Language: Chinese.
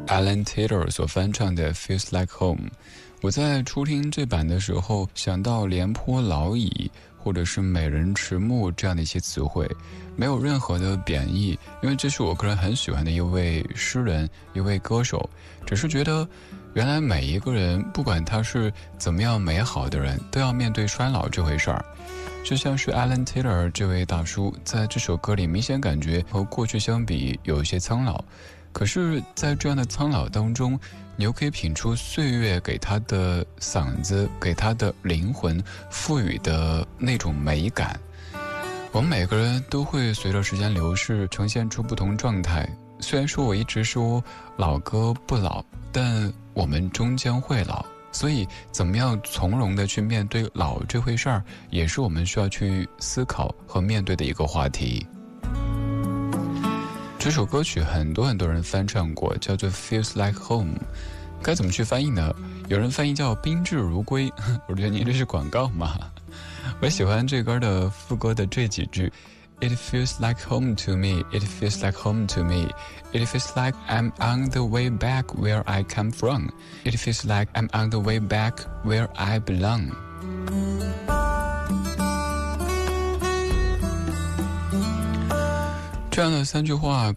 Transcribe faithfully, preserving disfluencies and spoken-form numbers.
Alan Taylor 所翻唱的 Feels Like Home。 我在初听这版的时候想到廉颇老矣或者是美人迟暮这样的一些词汇，没有任何的贬义，因为这是我个人很喜欢的一位诗人，一位歌手，只是觉得原来每一个人不管他是怎么样美好的人，都要面对衰老这回事儿。就像是 Alan Taylor 这位大叔在这首歌里明显感觉和过去相比有一些苍老，可是在这样的苍老当中，你又可以品出岁月给他的嗓子，给他的灵魂赋予的那种美感。我们每个人都会随着时间流逝呈现出不同状态，虽然说我一直说老歌不老，但我们终将会老，所以怎么样从容地去面对老这回事儿，也是我们需要去思考和面对的一个话题。这首歌曲很多很多人翻唱过，叫做 Feels Like Home， 该怎么去翻译呢？有人翻译叫宾至如归，我觉得您这是广告嘛。我喜欢这歌的副歌的这几句， It feels like home to me, It feels like home to me, It feels like I'm on the way back where I come from, It feels like I'm on the way back where I belong。这样的三句话